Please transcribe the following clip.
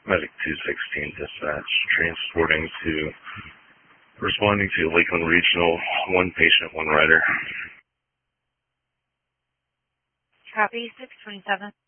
Medic 216 dispatch, responding to Lakeland Regional, 1 patient, 1 rider. Copy, 627.